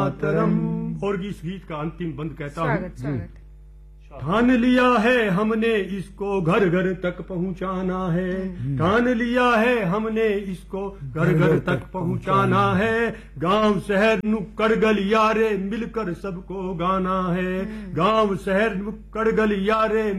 मातरम। और इस गीत का अंतिम बंद कहता हूँ। स्वागत स्वागत। ठान लिया है हमने इसको घर घर तक पहुंचाना है, ठान लिया है हमने इसको घर घर तक पहुंचाना है। गांव शहर नुक्कड़ गलियारे मिलकर सबको गाना है, गांव शहर नुक्कड़ गलियारे